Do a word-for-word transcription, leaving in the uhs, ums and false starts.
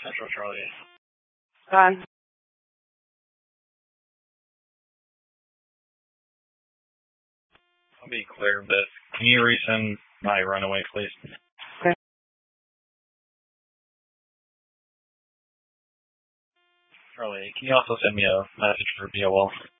Central Charlie. Gone. I'll be clear, but can you resend my runaway, please? Okay. Charlie, can you also send me a message for B O L?